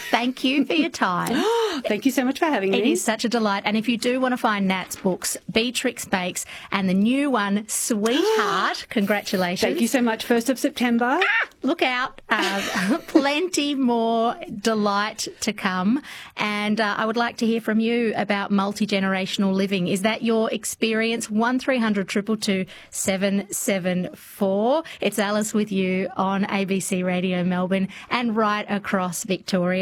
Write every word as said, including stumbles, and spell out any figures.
thank you for your time. Thank you so much for having me. It is such a delight. And if you do want to find Nat's books, Beatrix Bakes and the new one, Sweetheart, congratulations. Thank you so much. first of September. Ah, look out. Uh, plenty more delight to come. And uh, I would like to hear from you about multi-generational living. Is that your experience? one three hundred two two two seven seven four. It's Alice with you on A B C Radio Melbourne and right across Victoria.